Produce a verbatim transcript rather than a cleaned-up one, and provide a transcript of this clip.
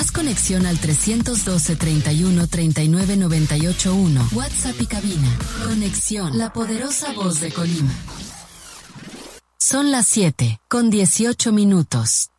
Haz conexión al trescientos doce, treinta y uno, treinta y nueve, noventa y ocho uno. WhatsApp y cabina. Conexión, la poderosa voz de Colima. Son las siete, con dieciocho minutos.